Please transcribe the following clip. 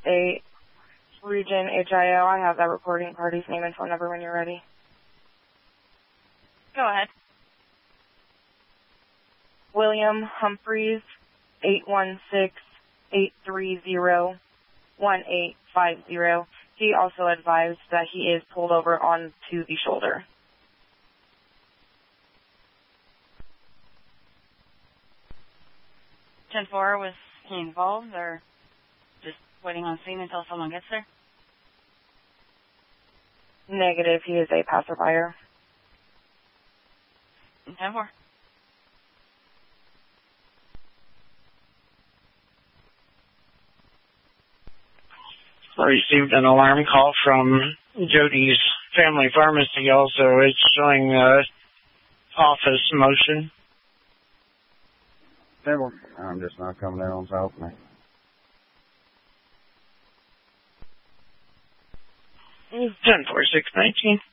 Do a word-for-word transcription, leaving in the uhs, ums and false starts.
eight, Region H I O. I have that reporting party's name and phone number when you're ready. Go ahead. William Humphreys, eight one six, eight three zero, one eight five zero. He also advised that he is pulled over onto the shoulder. ten four, was he involved or just waiting on scene until someone gets there? Negative, he is a passerby. ten four. I received an alarm call from Jody's family pharmacy also. It's showing uh, office motion. I'm just not coming down to help me. ten four six nineteen.